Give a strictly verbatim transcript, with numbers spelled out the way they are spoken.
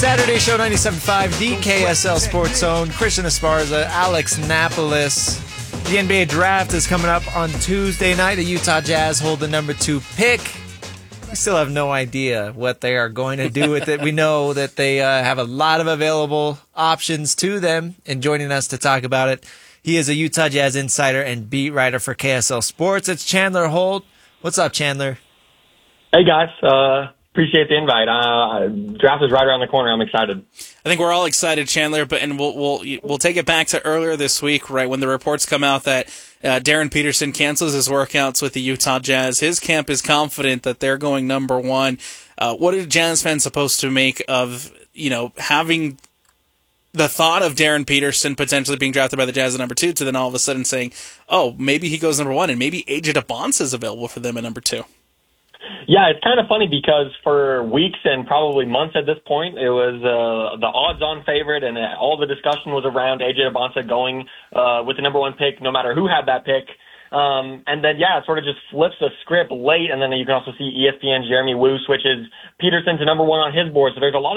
Saturday Show ninety-seven point five, D K S L Sports Zone. Christian Esparza, Alex Napolis. The N B A Draft is coming up on Tuesday night. The Utah Jazz hold the number two pick. We still have no idea what they are going to do with it. We know that they uh, have a lot of available options to them. And joining us to talk about it, he is a Utah Jazz insider and beat writer for K S L Sports. It's Chandler Holt. What's up, Chandler? Hey, guys. Uh, appreciate the invite. Uh, draft is right around the corner. I'm excited. I think we're all excited, Chandler, but and we'll we'll we'll take it back to earlier this week, right, when the reports come out that uh, Darren Peterson cancels his workouts with the Utah Jazz. His camp is confident that they're going number one. Uh, what are Jazz fans supposed to make of, you know, having the thought of Darren Peterson potentially being drafted by the Jazz at number two to then all of a sudden saying, oh, maybe he goes number one and maybe A J DeBonce is available for them at number two? Yeah, it's kind of funny because for weeks and probably months at this point, it was uh, the odds-on favorite, and all the discussion was around A J DeBonce going uh, with the number one pick, no matter who had that pick. Um, and then, yeah, it sort of just flips the script late, and then you can also see E S P N Jeremy Woo switches Peterson to number one on his board. So there's a lot of